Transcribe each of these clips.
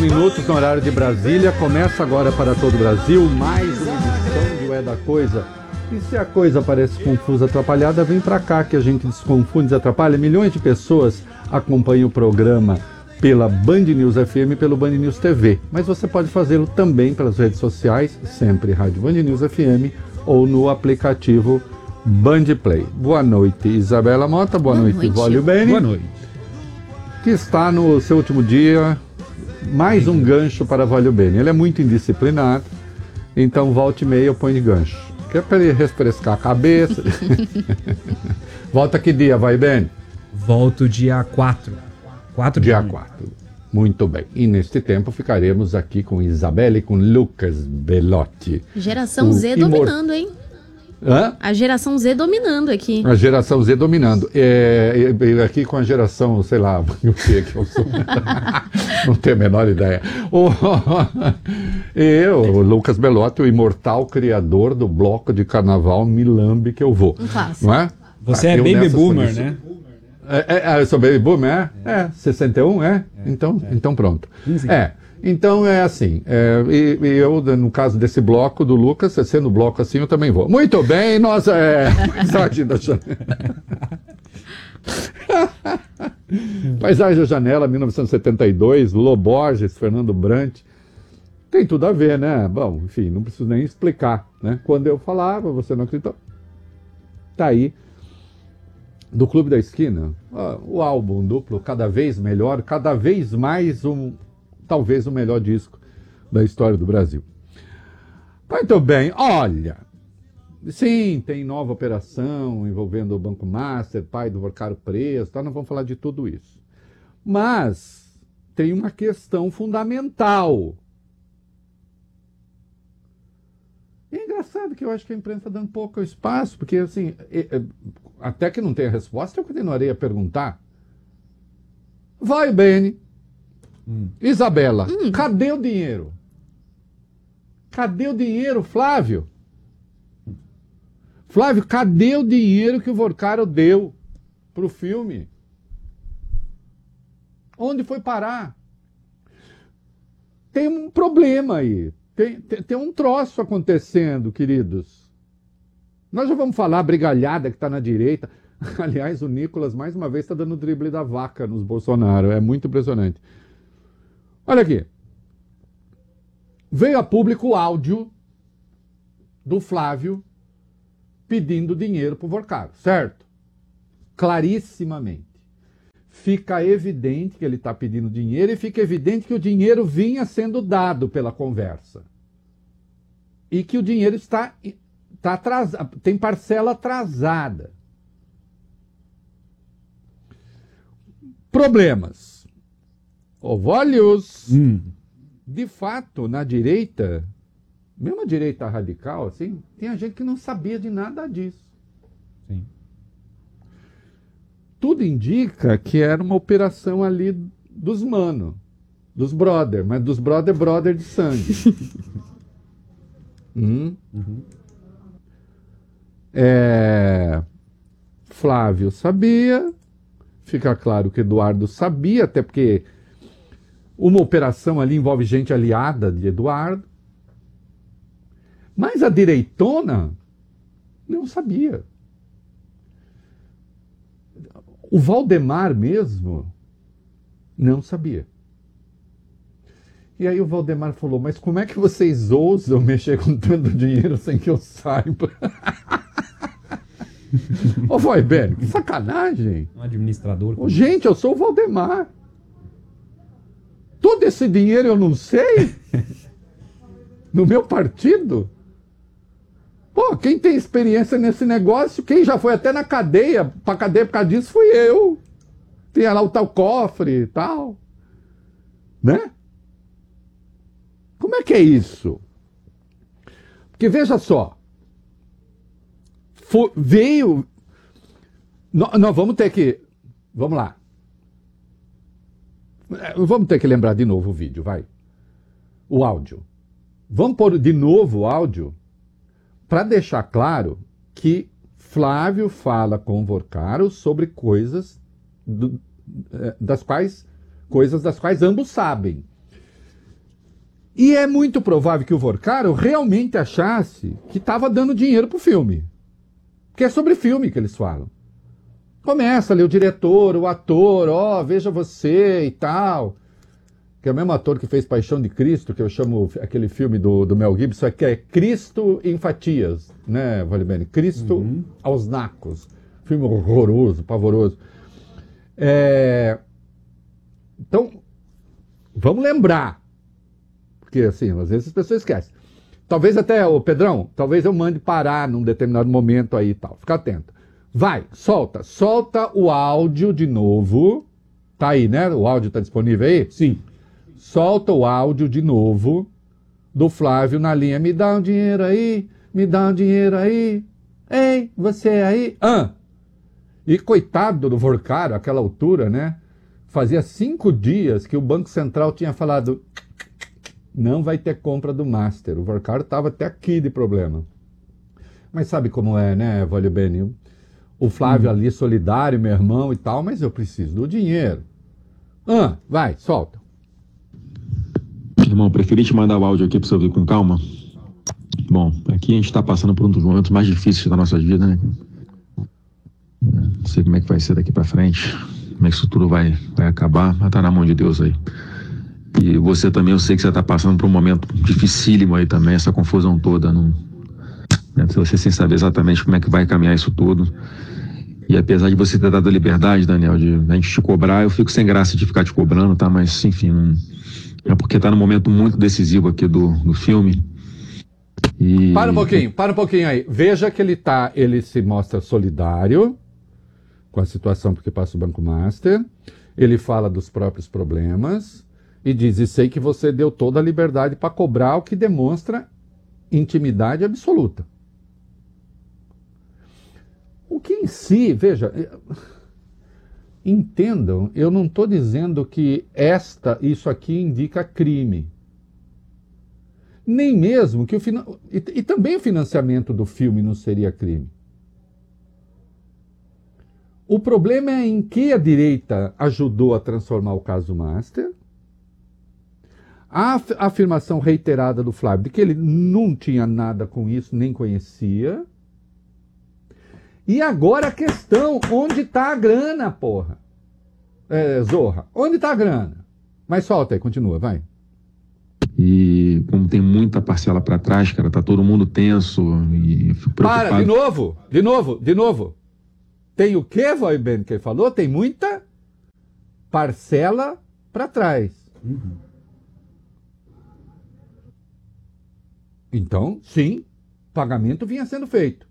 minutos no horário de Brasília. Começa agora para todo o Brasil mais uma edição de Ué da Coisa. E se a coisa parece confusa, atrapalhada, vem pra cá que a gente desconfunde, desatrapalha. Milhões de pessoas acompanham o programa pela Band News FM e pelo Band News TV. Mas você pode fazê-lo também pelas redes sociais, sempre Rádio Band News FM ou no aplicativo Band Play. Boa noite, Isabela Mota. Boa noite, Vólio Bene. Boa noite. Que está no seu último dia, mais um gancho para Vólio Bene. Ele é muito indisciplinado, então volta e meia eu ponho de gancho. Que é para ele refrescar a cabeça. Volta que dia, vai, Bene? Volto dia 4. Dia 4. Muito bem. E neste tempo ficaremos aqui com Isabela e com Lucas Belotti. Geração Z dominando, hein? Hã? A geração Z dominando aqui. A geração Z dominando. Aqui com a geração, sei lá, o que eu sou. Não tenho a menor ideia. O Lucas Belotti, o imortal criador do bloco de carnaval Milambe que eu vou. Um clássico. Não é? Você é baby boomer, né? Eu sou baby boomer, é? 61, é? Então pronto. Então é assim, eu, no caso desse bloco do Lucas, sendo bloco assim, eu também vou. Muito bem, nós Paisagem da Janela. Paisagem da Janela, 1972, Loborges, Fernando Brant. Tem tudo a ver, né? Bom, enfim, não preciso nem explicar, né? Quando eu falava, você não acreditou. Tá aí. Do Clube da Esquina, o álbum duplo, cada vez melhor, cada vez mais talvez o melhor disco da história do Brasil. Muito bem, olha, sim, tem nova operação envolvendo o Banco Master, pai do Vorcaro preso, tá? Não vamos falar de tudo isso. Mas tem uma questão fundamental. É engraçado que eu acho que a imprensa dá um pouco espaço, porque assim, até que não tenha resposta, eu continuarei a perguntar. Vai, Bene. Isabela, cadê o dinheiro? Cadê o dinheiro, Flávio? Flávio, cadê o dinheiro que o Vorcaro deu pro filme? Onde foi parar? Tem um problema aí. Tem um troço acontecendo, queridos. Nós já vamos falar a brigalhada que está na direita. Aliás, o Nicolas, mais uma vez, está dando o drible da vaca nos Bolsonaro. É muito impressionante. Olha aqui. Veio a público o áudio do Flávio pedindo dinheiro para o Vorcaro, certo? Clarissimamente. Fica evidente que ele está pedindo dinheiro e fica evidente que o dinheiro vinha sendo dado pela conversa. E que o dinheiro está atrasado, tem parcela atrasada. Problemas. Oválios. De fato, na direita, mesmo a direita radical, assim, tem gente que não sabia de nada disso. Sim. Tudo indica que era uma operação ali dos mano, dos brother, mas dos brother de sangue. Flávio sabia, fica claro que Eduardo sabia, até porque uma operação ali envolve gente aliada de Eduardo. Mas a direitona não sabia. O Valdemar mesmo não sabia. E aí o Valdemar falou, mas como é que vocês ousam mexer com tanto dinheiro sem que eu saiba? Ô, vai, Ben, que sacanagem. Um administrador. Gente, eu sou o Valdemar. Todo esse dinheiro eu não sei? No meu partido? Pô, quem tem experiência nesse negócio, quem já foi até na cadeia, pra cadeia por causa disso, fui eu. Tinha lá o tal cofre e tal. Né? Como é que é isso? Porque veja só. Veio... Nós vamos ter que... Vamos lá. Vamos ter que lembrar de novo o vídeo, vai. O áudio. Vamos pôr de novo o áudio para deixar claro que Flávio fala com o Vorcaro sobre coisas das quais ambos sabem. E é muito provável que o Vorkaro realmente achasse que estava dando dinheiro pro filme. Porque é sobre filme que eles falam. Começa ali o diretor, o ator, ó, veja você e tal. Que é o mesmo ator que fez Paixão de Cristo, que eu chamo aquele filme do Mel Gibson, que é Cristo em Fatias, né, Vale Bene? Cristo aos nacos. Filme horroroso, pavoroso. Então, vamos lembrar. Porque, assim, às vezes as pessoas esquecem. Talvez até, ô Pedrão, talvez eu mande parar num determinado momento aí e tal. Fica atento. Vai, solta o áudio de novo. Tá aí, né? O áudio tá disponível aí? Sim. Solta o áudio de novo do Flávio na linha. Me dá um dinheiro aí, me dá um dinheiro aí. Ei, você aí? E coitado do Vorkaro, àquela altura, né? Fazia 5 dias que o Banco Central tinha falado não vai ter compra do Master. O Vorkaro estava até aqui de problema. Mas sabe como é, né, Vale Bene? O Flávio ali solidário, meu irmão e tal, mas eu preciso do dinheiro. Vai, solta. Irmão, preferi te mandar o áudio aqui para você ouvir com calma. Bom, aqui a gente está passando por um dos momentos mais difíceis da nossa vida, né? Não sei como é que vai ser daqui para frente, como é que isso tudo vai acabar, mas tá na mão de Deus aí. E você também, eu sei que você está passando por um momento dificílimo aí também, essa confusão toda, né? Você sem saber exatamente como é que vai caminhar isso tudo. E apesar de você ter dado a liberdade, Daniel, de a gente te cobrar, eu fico sem graça de ficar te cobrando, tá? Mas, enfim, é porque tá num momento muito decisivo aqui do filme. E... Para um pouquinho aí. Veja que ele se mostra solidário com a situação porque passa o Banco Master. Ele fala dos próprios problemas e diz, e sei que você deu toda a liberdade para cobrar, o que demonstra intimidade absoluta. O que em si, veja, entendam, eu não estou dizendo que isso aqui indica crime. Nem mesmo que e também o financiamento do filme não seria crime. O problema é em que a direita ajudou a transformar o caso Master. A afirmação reiterada do Flávio de que ele não tinha nada com isso, nem conhecia. E agora a questão, onde está a grana, porra? Zorra, onde está a grana? Mas solta aí, continua, vai. E como tem muita parcela para trás, cara, tá todo mundo tenso e fico preocupado. Para, de novo. Tem o quê, Vale Bene, que ele falou? Tem muita parcela para trás. Então, sim, pagamento vinha sendo feito.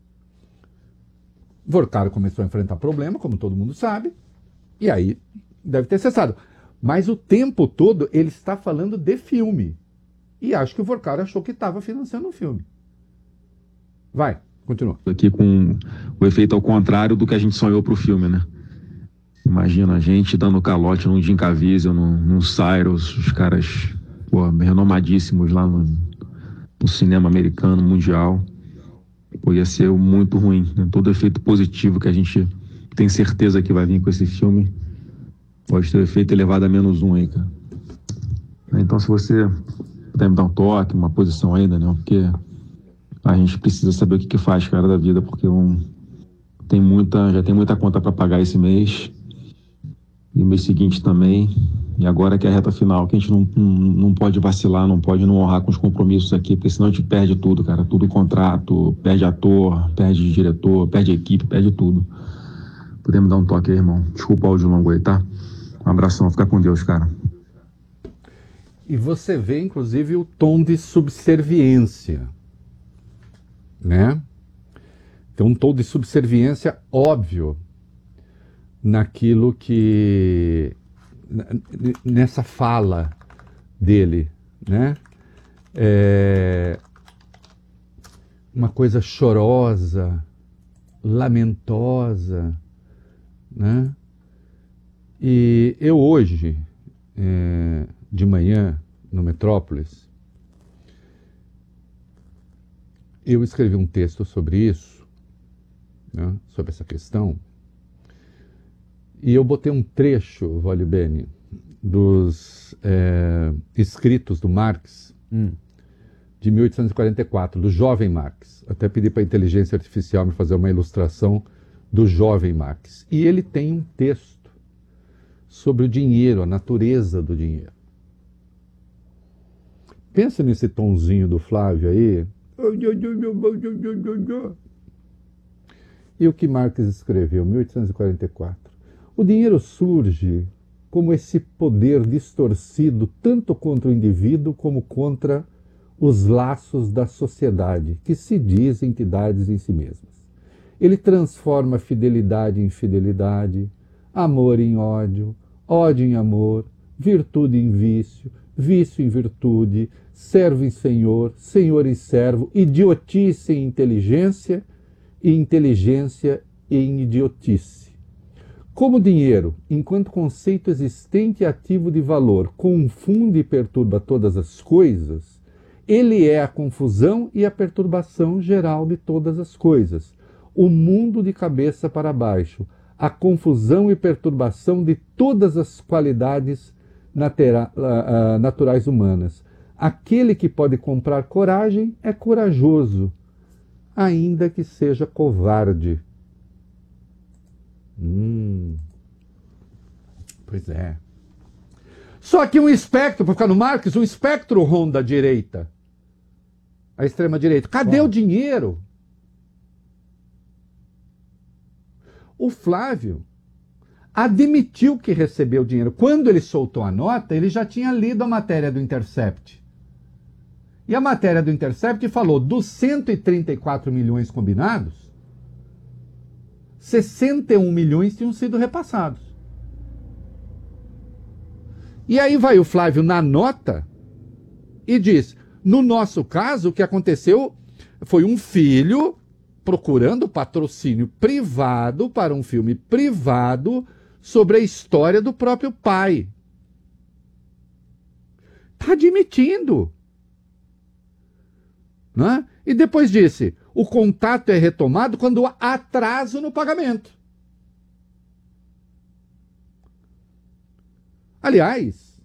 Vorkaro começou a enfrentar problema, como todo mundo sabe, e aí deve ter cessado. Mas o tempo todo ele está falando de filme. E acho que o Vorkaro achou que estava financiando um filme. Vai, continua. Aqui com o efeito ao contrário do que a gente sonhou pro filme, né? Imagina a gente dando calote num Jim Caviezel, num Cyrus, os caras renomadíssimos lá no cinema americano, mundial. Ia ser muito ruim, né? Todo efeito positivo que a gente tem certeza que vai vir com esse filme pode ter efeito elevado a -1 aí, cara. Então, se você puder me dar um toque, uma posição ainda, né? Porque a gente precisa saber o que faz, cara, da vida, porque já tem muita conta para pagar esse mês e o mês seguinte também. E agora que é a reta final, que a gente não pode vacilar, não pode não honrar com os compromissos aqui, porque senão a gente perde tudo, cara. Tudo contrato, perde ator, perde diretor, perde equipe, perde tudo. Podemos dar um toque aí, irmão? Desculpa o áudio longo aí, tá? Um abração, fica com Deus, cara. E você vê, inclusive, o tom de subserviência, né? Tem um tom de subserviência óbvio naquilo que... nessa fala dele, né? Uma coisa chorosa, lamentosa, né? E eu hoje, de manhã, no Metrópolis, eu escrevi um texto sobre isso, né? Sobre essa questão. E eu botei um trecho, Vale Bene, escritos do Marx, de 1844, do jovem Marx. Até pedi para a inteligência artificial me fazer uma ilustração do jovem Marx. E ele tem um texto sobre o dinheiro, a natureza do dinheiro. Pensa nesse tonzinho do Flávio aí. E o que Marx escreveu, 1844. O dinheiro surge como esse poder distorcido tanto contra o indivíduo como contra os laços da sociedade, que se diz entidades em si mesmas. Ele transforma fidelidade em fidelidade, amor em ódio, ódio em amor, virtude em vício, vício em virtude, servo em senhor, senhor em servo, idiotice em inteligência e inteligência em idiotice. Como o dinheiro, enquanto conceito existente e ativo de valor, confunde e perturba todas as coisas, ele é a confusão e a perturbação geral de todas as coisas, o mundo de cabeça para baixo, a confusão e perturbação de todas as qualidades naturais humanas. Aquele que pode comprar coragem é corajoso, ainda que seja covarde. Pois é. Só que um espectro, para ficar no Marx, um espectro ronda a direita, a extrema-direita. Cadê o dinheiro? O Flávio admitiu que recebeu dinheiro. Quando ele soltou a nota, ele já tinha lido a matéria do Intercept. E a matéria do Intercept falou dos 134 milhões combinados, 61 milhões tinham sido repassados. E aí vai o Flávio na nota e diz, no nosso caso, o que aconteceu foi um filho procurando patrocínio privado para um filme privado sobre a história do próprio pai. Está admitindo. Né? E depois disse, o contato é retomado quando há atraso no pagamento. Aliás,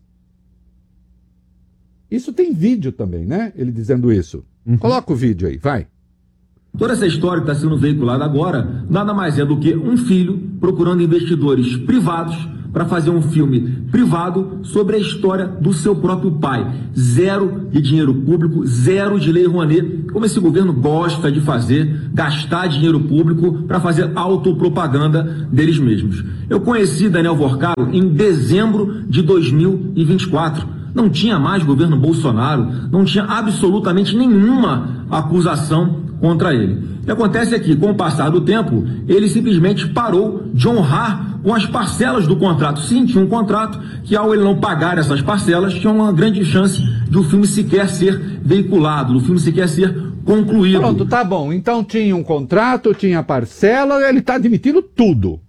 isso tem vídeo também, né? Ele dizendo isso. Coloca o vídeo aí, vai. Toda essa história que está sendo veiculada agora nada mais é do que um filho procurando investidores privados para fazer um filme privado sobre a história do seu próprio pai. Zero de dinheiro público, zero de lei Rouanet, como esse governo gosta de fazer, gastar dinheiro público para fazer autopropaganda deles mesmos. Eu conheci Daniel Vorcaro em dezembro de 2024. Não tinha mais governo Bolsonaro, não tinha absolutamente nenhuma acusação contra ele. O que acontece é que, com o passar do tempo, ele simplesmente parou de honrar com as parcelas do contrato. Sim, tinha um contrato que, ao ele não pagar essas parcelas, tinha uma grande chance de o filme sequer ser veiculado, do filme sequer ser concluído. Pronto, tá bom. Então tinha um contrato, tinha parcela, ele está admitindo tudo.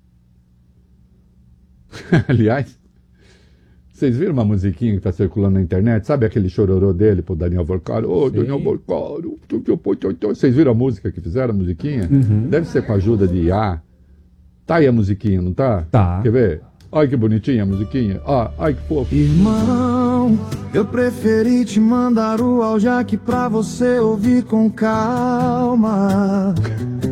Aliás, vocês viram uma musiquinha que está circulando na internet? Sabe aquele chororô dele pro Daniel Vorcaro? Ô, Daniel Vorcaro. Vocês viram a música que fizeram, a musiquinha? Deve ser com a ajuda de IA. Tá aí a musiquinha, não tá? Tá. Quer ver? Olha que bonitinha a musiquinha. Ó, ai que fofo. Irmão, eu preferi te mandar o áudio aqui pra você ouvir com calma.